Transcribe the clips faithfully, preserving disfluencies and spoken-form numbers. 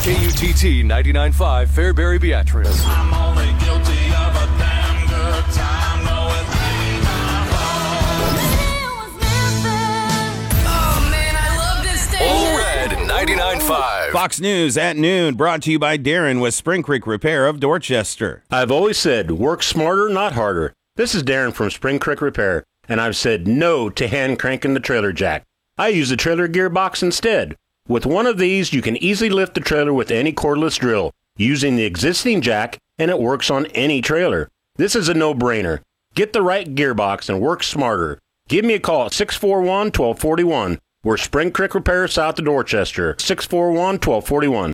K U T T ninety-nine point five Fairbury Beatrice. I'm only guilty of a damn good time. No, it ain't my fault. Oh, man, I love this station. All Red ninety-nine point five. Fox News at noon, brought to you by Darren with Spring Creek Repair of Dorchester. I've always said, work smarter, not harder. This is Darren from Spring Creek Repair, and I've said no to hand cranking the trailer jack. I use the trailer gearbox instead. With one of these, you can easily lift the trailer with any cordless drill, using the existing jack, and it works on any trailer. This is a no-brainer. Get the right gearbox and work smarter. Give me a call at six four one, one two four one. We're Spring Creek Repair south of Dorchester, six four one, one two four one.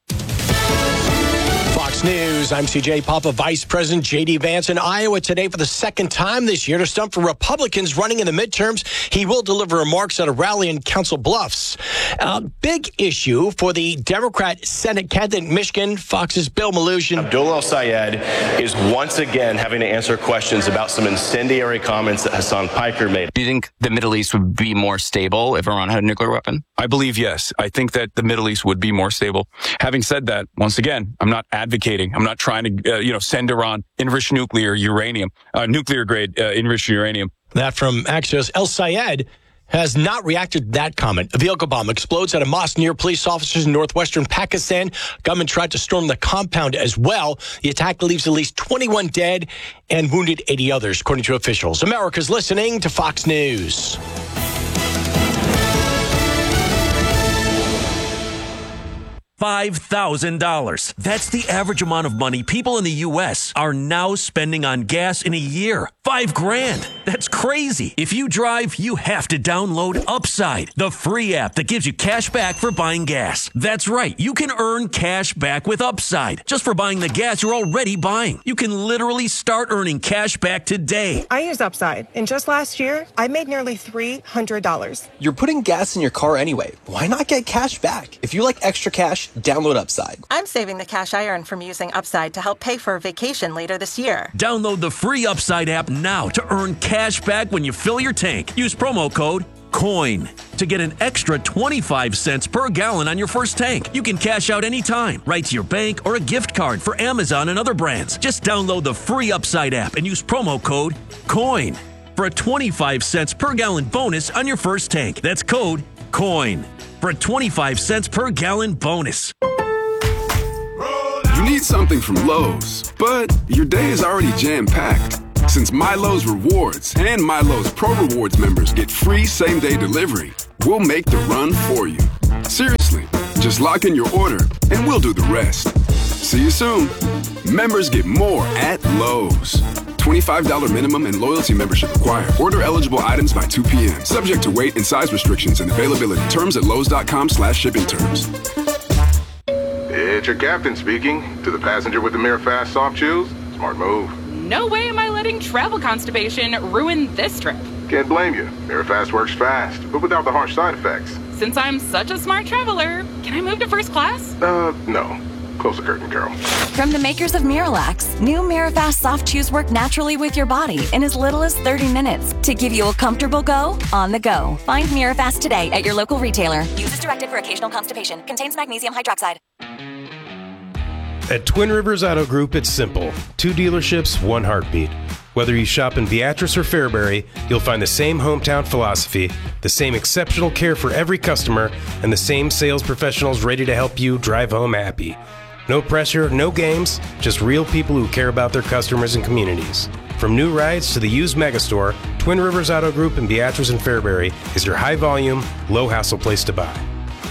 Fox News, I'm C J Papa. Vice President J D. Vance in Iowa today for the second time this year to stump for Republicans running in the midterms. He will deliver remarks at a rally in Council Bluffs. A big issue for the Democrat Senate candidate in Michigan, Fox's Bill Maloogian. Abdul El-Sayed is once again having to answer questions about some incendiary comments that Hassan Piker made. Do you think the Middle East would be more stable if Iran had a nuclear weapon? I believe yes. I think that the Middle East would be more stable. Having said that, once again, I'm not advocating. I'm not trying to, uh, you know, send Iran enriched nuclear uranium, uh, nuclear grade uh, enriched uranium. That from Axios. El-Sayed has not reacted to that comment. A vehicle bomb explodes at a mosque near police officers in northwestern Pakistan. Government tried to storm the compound as well. The attack leaves at least twenty-one dead and wounded eighty others, according to officials. America's listening to Fox News. five thousand dollars. That's the average amount of money people in the U S are now spending on gas in a year. Five grand. That's crazy. If you drive, you have to download Upside, the free app that gives you cash back for buying gas. That's right. You can earn cash back with Upside just for buying the gas you're already buying. You can literally start earning cash back today. I use Upside, and just last year, I made nearly three hundred dollars. You're putting gas in your car anyway. Why not get cash back? If you like extra cash, download Upside. I'm saving the cash I earn from using Upside to help pay for a vacation later this year. Download the free Upside app now to earn cash back when you fill your tank. Use promo code COIN to get an extra twenty-five cents per gallon on your first tank. You can cash out anytime, right to your bank or a gift card for Amazon and other brands. Just download the free Upside app and use promo code COIN for a twenty-five cents per gallon bonus on your first tank. That's code COIN for a twenty-five cents per gallon bonus. You need something from Lowe's, but your day is already jam-packed. Since MyLowe's Rewards and MyLowe's Pro Rewards members get free same-day delivery, we'll make the run for you. Seriously, just lock in your order and we'll do the rest. See you soon. Members get more at Lowe's. twenty-five dollars minimum and loyalty membership required. Order eligible items by two p.m. Subject to weight and size restrictions and availability. Terms at lowes.com slash shipping terms. It's your captain speaking. To the passenger with the Mirror Fast soft chews, smart move. No way am I letting travel constipation ruin this trip. Can't blame you. Mirror Fast works fast, but without the harsh side effects. Since I'm such a smart traveler, can I move to first class? Uh, no. Close the curtain, Carol. From the makers of Miralax, new Mirafast soft chews work naturally with your body in as little as thirty minutes to give you a comfortable go on the go. Find Mirafast today at your local retailer. Use as directed for occasional constipation. Contains magnesium hydroxide. At Twin Rivers Auto Group, it's simple. Two dealerships, one heartbeat. Whether you shop in Beatrice or Fairbury, you'll find the same hometown philosophy, the same exceptional care for every customer, and the same sales professionals ready to help you drive home happy. No pressure, no games, just real people who care about their customers and communities. From new rides to the used megastore, Twin Rivers Auto Group in Beatrice and Fairbury is your high-volume, low-hassle place to buy.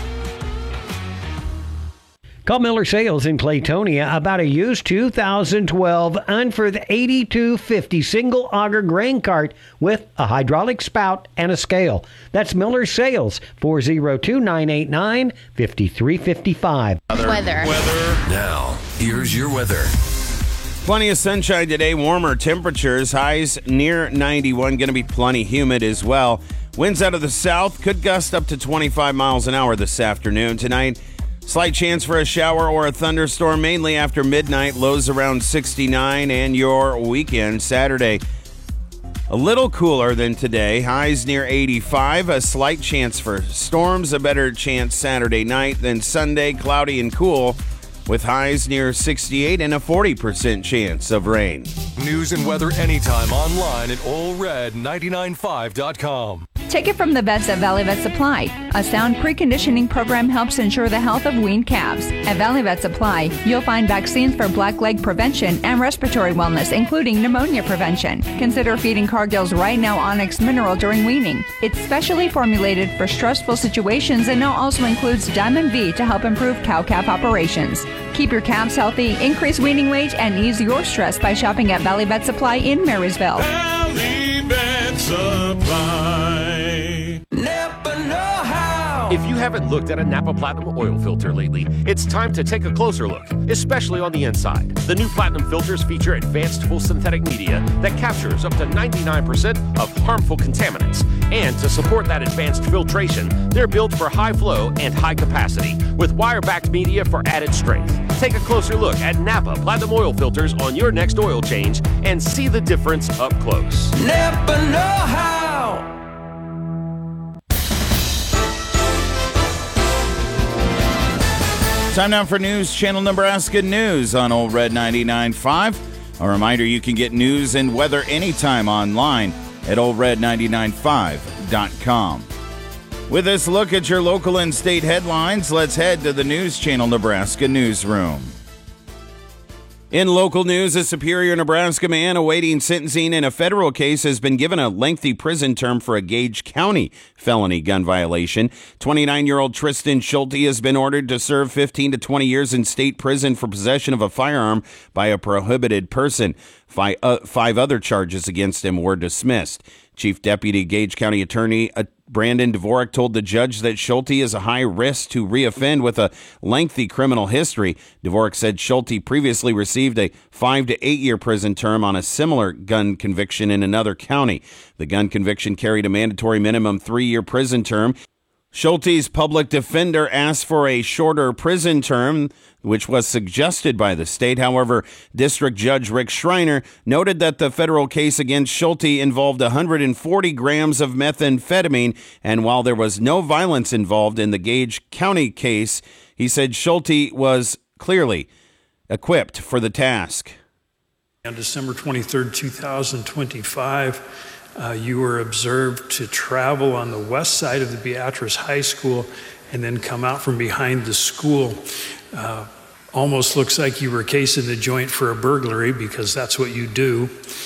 Call Miller Sales in Claytonia about a used two thousand twelve Unferth eighty-two fifty single auger grain cart with a hydraulic spout and a scale. That's Miller Sales, four oh two, nine eight nine, five three five five. Weather. Weather. Now, here's your weather. Plenty of sunshine today, warmer temperatures, highs near ninety-one, going to be plenty humid as well. Winds out of the south could gust up to twenty-five miles an hour this afternoon. Tonight, slight chance for a shower or a thunderstorm, mainly after midnight, lows around sixty-nine, and your weekend, Saturday. A little cooler than today. Highs near eighty-five. A slight chance for storms. A better chance Saturday night than Sunday. Cloudy and cool with highs near sixty-eight and a forty percent chance of rain. News and weather anytime online at all red nine nine five dot com. Take it from the vets at Valley Vet Supply. A sound preconditioning program helps ensure the health of weaned calves. At Valley Vet Supply, you'll find vaccines for black leg prevention and respiratory wellness, including pneumonia prevention. Consider feeding Cargill's Right Now Onyx Mineral during weaning. It's specially formulated for stressful situations and now also includes Diamond V to help improve cow-calf operations. Keep your calves healthy, increase weaning weight, and ease your stress by shopping at Valley Vet Supply in Marysville. Valley Vet Supply. If you haven't looked at a Napa Platinum oil filter lately, it's time to take a closer look, especially on the inside. The new Platinum filters feature advanced full synthetic media that captures up to ninety-nine percent of harmful contaminants. And to support that advanced filtration, they're built for high flow and high capacity with wire-backed media for added strength. Take a closer look at Napa Platinum oil filters on your next oil change and see the difference up close. Napa know-how. Time now for News Channel Nebraska News on Old Red ninety-nine point five. A reminder, you can get news and weather anytime online at old red nine nine five dot com. With this look at your local and state headlines, let's head to the News Channel Nebraska newsroom. In local news, a Superior, Nebraska man awaiting sentencing in a federal case has been given a lengthy prison term for a Gage County felony gun violation. twenty-nine-year-old Tristan Schulte has been ordered to serve fifteen to twenty years in state prison for possession of a firearm by a prohibited person. Five, uh, five other charges against him were dismissed. Chief Deputy Gage County Attorney uh, Brandon Dvorak told the judge that Schulte is a high risk to reoffend with a lengthy criminal history. Dvorak said Schulte previously received a five to eight year prison term on a similar gun conviction in another county. The gun conviction carried a mandatory minimum three year prison term. Schulte's public defender asked for a shorter prison term, which was suggested by the state. However, District Judge Rick Schreiner noted that the federal case against Schulte involved one hundred forty grams of methamphetamine, and while there was no violence involved in the Gage County case, he said Schulte was clearly equipped for the task. On December twenty-third, two thousand twenty-five, Uh, you were observed to travel on the west side of the Beatrice High School and then come out from behind the school. Uh, almost looks like you were casing the joint for a burglary because that's what you do.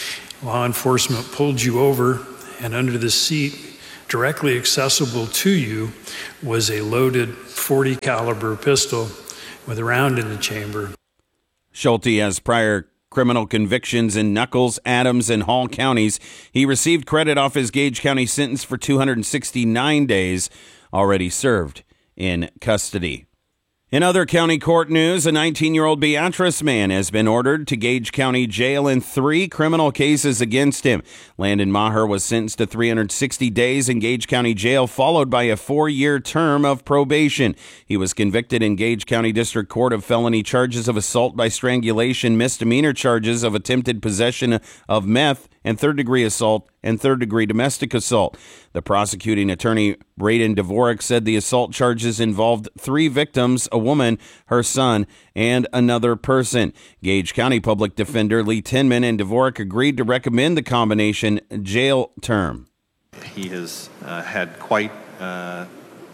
Law enforcement pulled you over, and under the seat, directly accessible to you, was a loaded forty caliber pistol with a round in the chamber. Schulte has prior criminal convictions in Nuckolls, Adams, and Hall counties. He received credit off his Gage County sentence for two hundred sixty-nine days already served in custody. In other county court news, a nineteen-year-old Beatrice man has been ordered to Gage County Jail in three criminal cases against him. Landon Maher was sentenced to three hundred sixty days in Gage County Jail, followed by a four-year term of probation. He was convicted in Gage County District Court of felony charges of assault by strangulation, misdemeanor charges of attempted possession of meth, and third-degree assault and third-degree domestic assault. The prosecuting attorney, Braden Dvorak, said the assault charges involved three victims, a woman, her son, and another person. Gage County Public Defender Lee Tinman and Dvorak agreed to recommend the combination jail term. He has uh, had quite uh,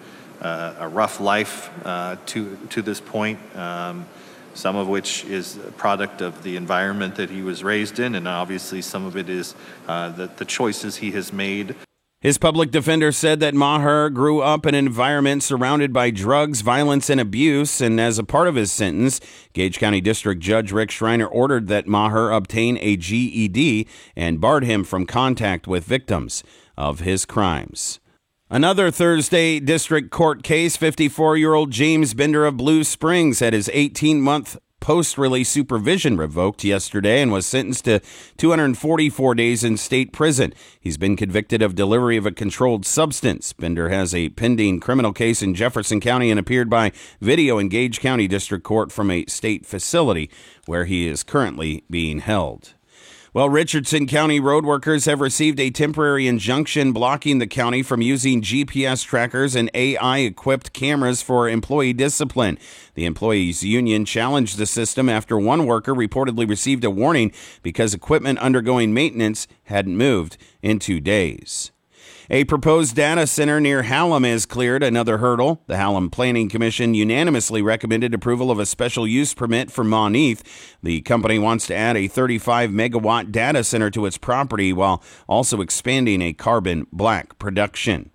uh, a rough life uh, to, to this point. Um, some of which is a product of the environment that he was raised in, and obviously some of it is uh, the, the choices he has made. His public defender said that Maher grew up in an environment surrounded by drugs, violence, and abuse, and as a part of his sentence, Gage County District Judge Rick Schreiner ordered that Maher obtain a G E D and barred him from contact with victims of his crimes. Another Thursday district court case, fifty-four-year-old James Bender of Blue Springs had his eighteen-month post-release supervision revoked yesterday and was sentenced to two hundred forty-four days in state prison. He's been convicted of delivery of a controlled substance. Bender has a pending criminal case in Jefferson County and appeared by video in Gage County District Court from a state facility where he is currently being held. Well, Richardson County road workers have received a temporary injunction blocking the county from using G P S trackers and A I-equipped cameras for employee discipline. The employees' union challenged the system after one worker reportedly received a warning because equipment undergoing maintenance hadn't moved in two days. A proposed data center near Hallam is cleared another hurdle. The Hallam Planning Commission unanimously recommended approval of a special use permit for Monteith. The company wants to add a thirty-five megawatt data center to its property while also expanding a carbon black production.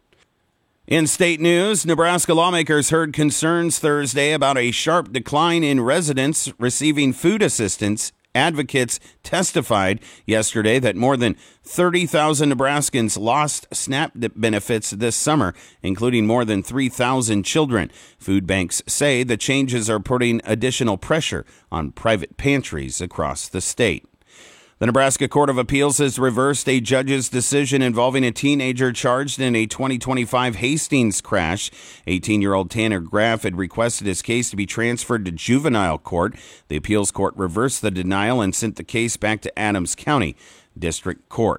In state news, Nebraska lawmakers heard concerns Thursday about a sharp decline in residents receiving food assistance. Advocates testified yesterday that more than thirty thousand Nebraskans lost SNAP benefits this summer, including more than three thousand children. Food banks say the changes are putting additional pressure on private pantries across the state. The Nebraska Court of Appeals has reversed a judge's decision involving a teenager charged in a twenty twenty-five Hastings crash. eighteen-year-old Tanner Graff had requested his case to be transferred to juvenile court. The appeals court reversed the denial and sent the case back to Adams County District Court.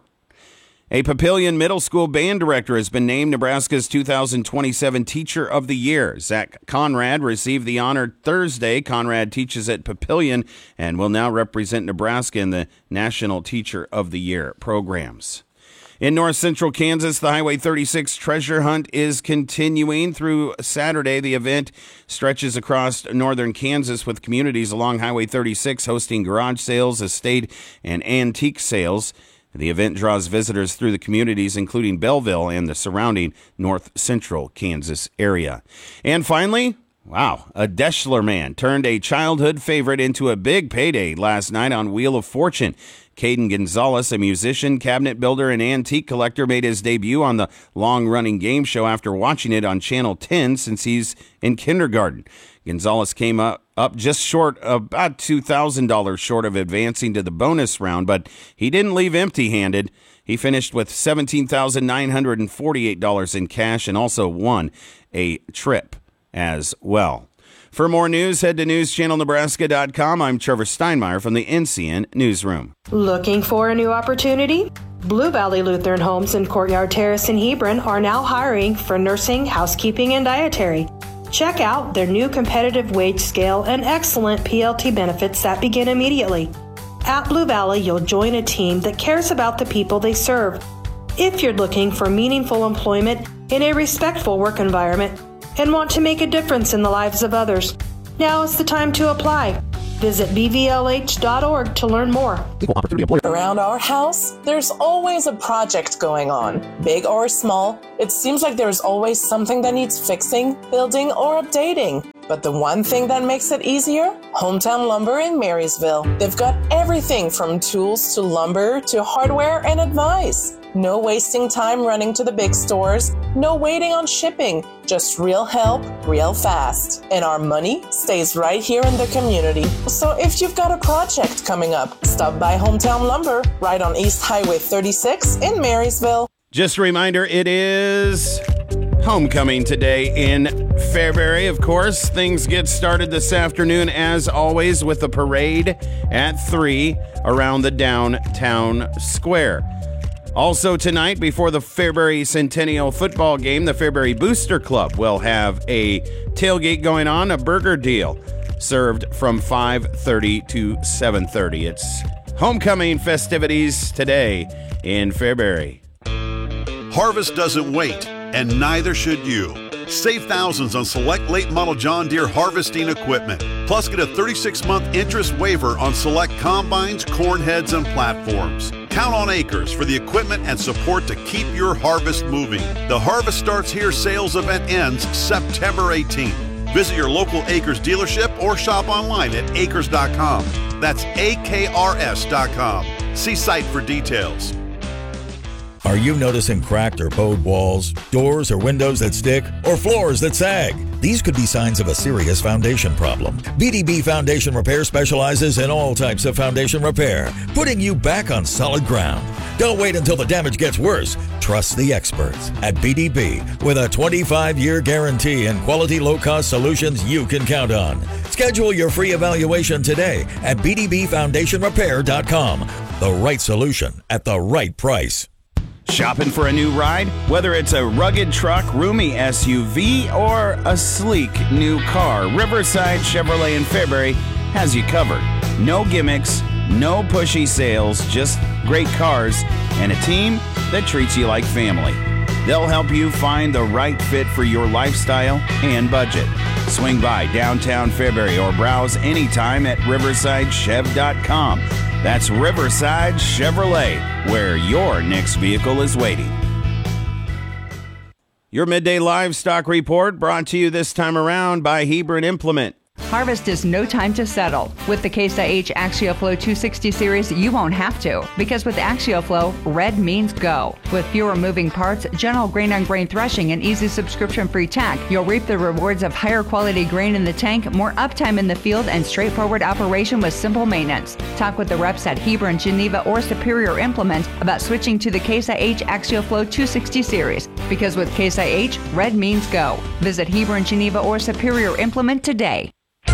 A Papillion Middle School band director has been named Nebraska's two thousand twenty-seven Teacher of the Year. Zach Conrad received the honor Thursday. Conrad teaches at Papillion and will now represent Nebraska in the National Teacher of the Year programs. In north central Kansas, the Highway thirty-six treasure hunt is continuing through Saturday. The event stretches across northern Kansas with communities along Highway thirty-six hosting garage sales, estate, and antique sales. The event draws visitors through the communities, including Belleville and the surrounding north central Kansas area. And finally, wow, a Deschler man turned a childhood favorite into a big payday last night on Wheel of Fortune. Caden Gonzalez, a musician, cabinet builder, and antique collector, made his debut on the long-running game show after watching it on Channel ten since he's in kindergarten. Gonzalez came up, up just short, about two thousand dollars short of advancing to the bonus round, but he didn't leave empty-handed. He finished with seventeen thousand nine hundred forty-eight dollars in cash and also won a trip as well. For more news, head to news channel nebraska dot com. I'm Trevor Steinmeier from the N C N Newsroom. Looking for a new opportunity? Blue Valley Lutheran Homes in Courtyard Terrace in Hebron are now hiring for nursing, housekeeping, and dietary. Check out their new competitive wage scale and excellent P L T benefits that begin immediately. At Blue Valley, you'll join a team that cares about the people they serve. If you're looking for meaningful employment in a respectful work environment and want to make a difference in the lives of others, now is the time to apply. Visit b v l h dot org to learn more. Around our house, there's always a project going on, big or small. It seems like there's always something that needs fixing, building, or updating. But the one thing that makes it easier? Hometown Lumber in Marysville. They've got everything from tools to lumber to hardware and advice. No wasting time running to the big stores. No waiting on shipping. Just real help, real fast. And our money stays right here in the community. So if you've got a project coming up, stop by Hometown Lumber right on East Highway thirty-six in Marysville. Just a reminder, it is homecoming today in Fairbury. Of course, things get started this afternoon, as always, with a parade at three around the downtown square. Also tonight, before the Fairbury Centennial football game, the Fairbury Booster Club will have a tailgate going on, a burger deal served from five thirty to seven thirty. It's homecoming festivities today in Fairbury. Harvest doesn't wait, and neither should you. Save thousands on select late model John Deere harvesting equipment. Plus, get a thirty-six month interest waiver on select combines, corn heads, and platforms. Count on Acres for the equipment and support to keep your harvest moving. The Harvest Starts Here sales event ends September eighteenth. Visit your local Acres dealership or shop online at acres dot com. That's A K R S dot com. See site for details. Are you noticing cracked or bowed walls, doors or windows that stick, or floors that sag? These could be signs of a serious foundation problem. B D B Foundation Repair specializes in all types of foundation repair, putting you back on solid ground. Don't wait until the damage gets worse. Trust the experts at B D B with a twenty-five year guarantee and quality low-cost solutions you can count on. Schedule your free evaluation today at b d b foundation repair dot com The right solution at the right price. Shopping for a new ride? Whether it's a rugged truck, roomy S U V, or a sleek new car, Riverside Chevrolet in Fairbury has you covered. No gimmicks, no pushy sales, just great cars and a team that treats you like family. They'll help you find the right fit for your lifestyle and budget. Swing by downtown Fairbury or browse anytime at riverside chev dot com. That's Riverside Chevrolet, where your next vehicle is waiting. Your Midday Livestock Report brought to you this time around by Hebron Implement. Harvest is no time to settle. With the Case I H AxioFlow two sixty series, you won't have to. Because with AxioFlow, red means go. With fewer moving parts, general grain-on-grain threshing, and easy subscription-free tack, you'll reap the rewards of higher quality grain in the tank, more uptime in the field, and straightforward operation with simple maintenance. Talk with the reps at Hebron, Geneva, or Superior Implement about switching to the Case I H AxioFlow two sixty series. Because with Case I H, red means go. Visit Hebron, Geneva, or Superior Implement today.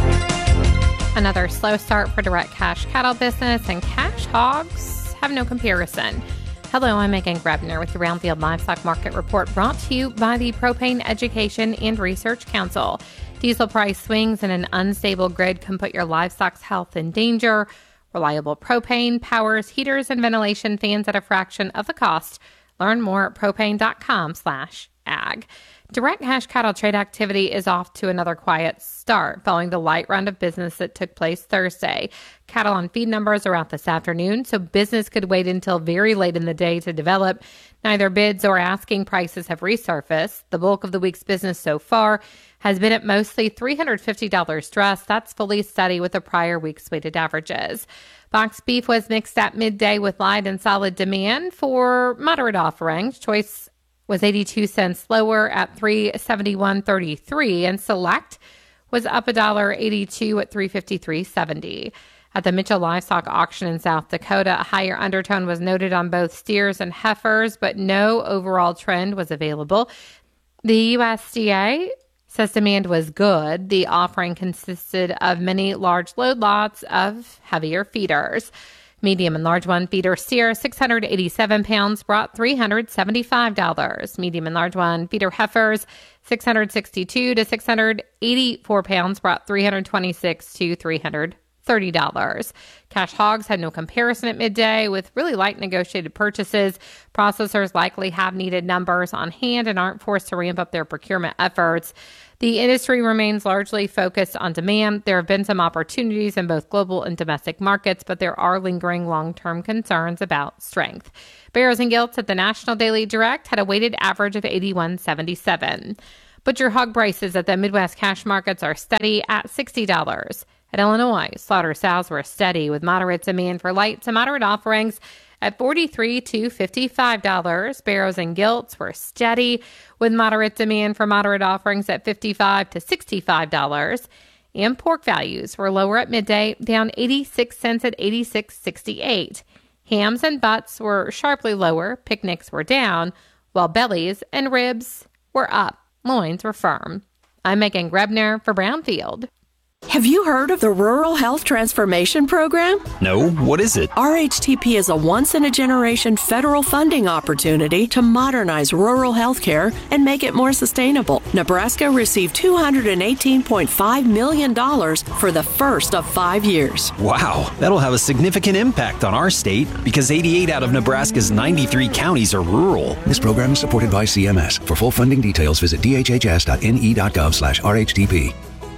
Another slow start for direct cash cattle business, and cash hogs have no comparison. Hello, I'm Megan Grebner with the Roundfield Livestock Market Report, brought to you by the Propane Education and Research Council. Diesel price swings and an unstable grid can put your livestock's health in danger. Reliable propane powers heaters and ventilation fans at a fraction of the cost. Learn more at propane.com slash ag. Direct cash cattle trade activity is off to another quiet start following the light round of business that took place Thursday. Cattle on feed numbers are out this afternoon, so business could wait until very late in the day to develop. Neither bids or asking prices have resurfaced. The bulk of the week's business so far has been at mostly three hundred fifty dollars dress. That's fully steady with the prior week's weighted averages. Box beef was mixed at midday with light and solid demand for moderate offerings. Choice was eighty-two cents lower at three seventy-one thirty-three, and select was up one dollar eighty-two at three fifty-three seventy. At the Mitchell Livestock Auction in South Dakota, a higher undertone was noted on both steers and heifers, but no overall trend was available. The U S D A says demand was good. The offering consisted of many large load lots of heavier feeders. Medium and large one feeder steer, six hundred eighty-seven pounds, brought three hundred seventy-five dollars. Medium and large one feeder heifers, six hundred sixty-two to six hundred eighty-four pounds, brought three hundred twenty-six to three hundred thirty dollars. Cash hogs had no comparison at midday with really light negotiated purchases. Processors likely have needed numbers on hand and aren't forced to ramp up their procurement efforts. The industry remains largely focused on demand. There have been some opportunities in both global and domestic markets, but there are lingering long-term concerns about strength. Barrows and Gilts at the National Daily Direct had a weighted average of eighty-one seventy-seven. Butcher hog prices at the Midwest cash markets are steady at sixty dollars. At Illinois, slaughter sows were steady with moderate demand for light to moderate offerings at forty-three to fifty-five dollars. Barrows and Gilts were steady with moderate demand for moderate offerings at fifty-five to sixty-five dollars. And pork values were lower at midday, down eighty-six cents at eighty-six sixty-eight. Hams and butts were sharply lower. Picnics were down, while bellies and ribs were up. Loins were firm. I'm Megan Grebner for Brownfield. Have you heard of the Rural Health Transformation Program? No, what is it? R H T P is a once-in-a-generation federal funding opportunity to modernize rural health care and make it more sustainable. Nebraska received two hundred eighteen point five million dollars for the first of five years. Wow, that'll have a significant impact on our state because eighty-eight out of Nebraska's ninety-three counties are rural. This program is supported by C M S. For full funding details, visit d h h s dot n e dot gov slash R H T P.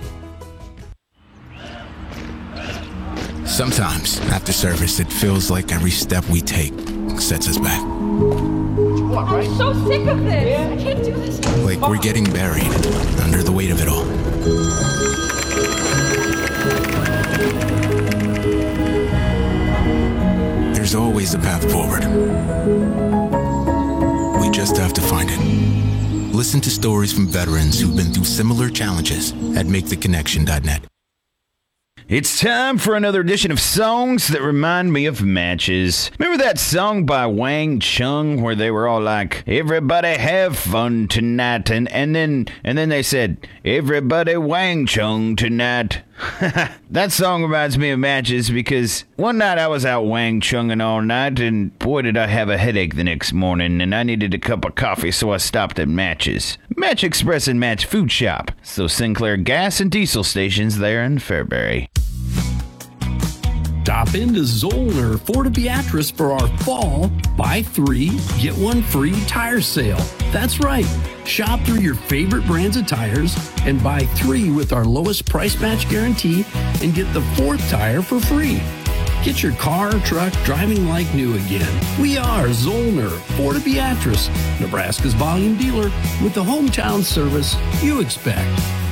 Sometimes, after service, it feels like every step we take sets us back. I'm so sick of this. I can't do this. Like we're getting buried under the weight of it all. There's always a path forward. We just have to find it. Listen to stories from veterans who've been through similar challenges at make the connection dot net. It's time for another edition of Songs That Remind Me of Matches. Remember that song by Wang Chung where they were all like, everybody have fun tonight, and, and then and then they said, everybody Wang Chung tonight. That song reminds me of matches because one night I was out wang chunging all night, and boy did I have a headache the next morning, and I needed a cup of coffee, so I stopped at Matches. Match Express and Match Food Shop. So Sinclair gas and diesel stations there in Fairbury. Stop into Zollner Ford of Beatrice for our fall buy three, get one free tire sale. That's right. Shop through your favorite brands of tires and buy three with our lowest price match guarantee and get the fourth tire for free. Get your car or truck driving like new again. We are Zollner Ford of Beatrice, Nebraska's volume dealer with the hometown service you expect.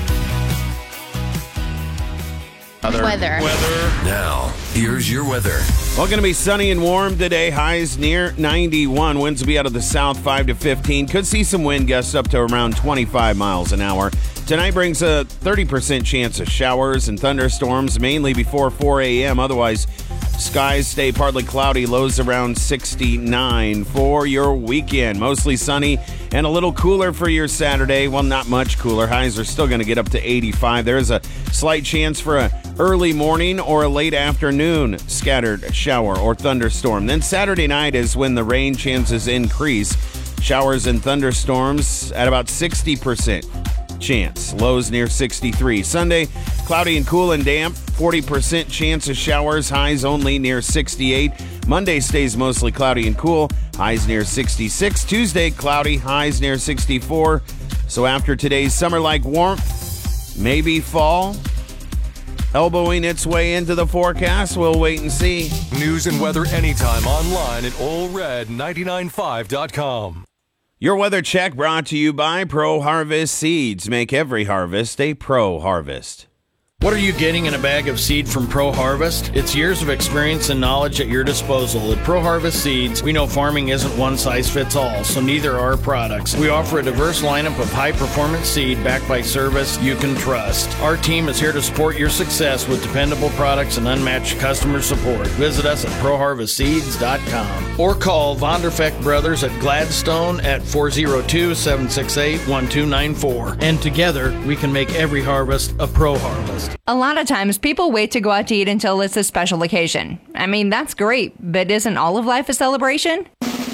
Weather. Weather. Weather. Now, here's your weather. Well, going to be sunny and warm today. Highs near ninety-one. Winds will be out of the south, five to fifteen. Could see some wind gusts up to around twenty-five miles an hour. Tonight brings a thirty percent chance of showers and thunderstorms, mainly before four a.m. Otherwise, skies stay partly cloudy, lows around sixty-nine for your weekend. Mostly sunny and a little cooler for your Saturday. Well, not much cooler. Highs are still going to get up to eighty-five. There is a slight chance for a early morning or a late afternoon scattered shower or thunderstorm. Then Saturday night is when the rain chances increase. Showers and thunderstorms at about sixty percent chance. Lows near sixty-three. Sunday, cloudy and cool and damp. forty percent chance of showers. Highs only near sixty-eight. Monday stays mostly cloudy and cool. Highs near sixty-six. Tuesday, cloudy. Highs near sixty-four. So after today's summer-like warmth, maybe fall elbowing its way into the forecast. We'll wait and see. News and weather anytime online at Ole Red nine nine five dot com. Your weather check brought to you by Pro Harvest Seeds. Make every harvest a Pro Harvest. What are you getting in a bag of seed from Pro Harvest? It's years of experience and knowledge at your disposal. At Pro Harvest Seeds, we know farming isn't one size fits all, so neither are our products. We offer a diverse lineup of high-performance seed backed by service you can trust. Our team is here to support your success with dependable products and unmatched customer support. Visit us at pro harvest seeds dot com or call Vonderfeck Brothers at Gladstone at four oh two, seven six eight, one two nine four. And together, we can make every harvest a Pro Harvest. A lot of times people wait to go out to eat until it's a special occasion. I mean, that's great, but isn't all of life a celebration?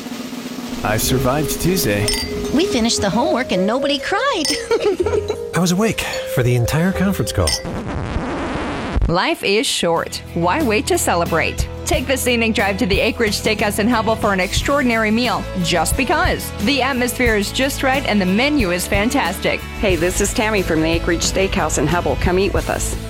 I survived Tuesday. We finished the homework and nobody cried. I was awake for the entire conference call. Life is short. Why wait to celebrate? Take the scenic drive to the Acreage Steakhouse in Hubble for an extraordinary meal, just because. The atmosphere is just right and the menu is fantastic. Hey, this is Tammy from the Acreage Steakhouse in Hubble. Come eat with us.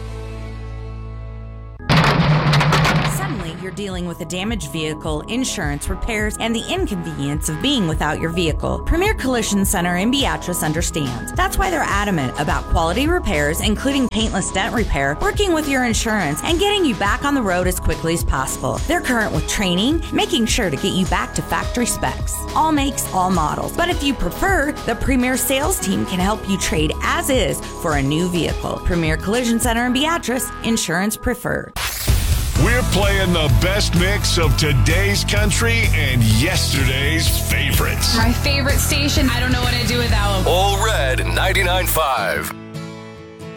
You're dealing with a damaged vehicle, insurance, repairs, and the inconvenience of being without your vehicle. Premier Collision Center in Beatrice understands. That's why they're adamant about quality repairs, including paintless dent repair, working with your insurance, and getting you back on the road as quickly as possible. They're current with training, making sure to get you back to factory specs. All makes, all models. But if you prefer, the Premier sales team can help you trade as is for a new vehicle. Premier Collision Center in Beatrice, insurance preferred. We're playing the best mix of today's country and yesterday's favorites. My favorite station. I don't know what I'd do without them. Ole Red ninety-nine point five.